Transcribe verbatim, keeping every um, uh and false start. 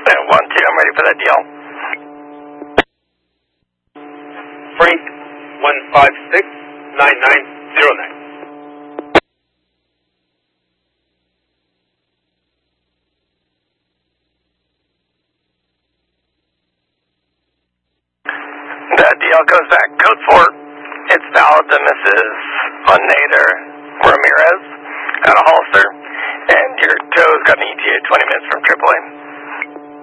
And one, two, I'm ready for that deal. Frank, one five six nine nine zero nine. That deal goes back. Code four. It's valid to Missus Nader Ramirez out of Holster. And your Joe's got an E T A twenty minutes from triple A.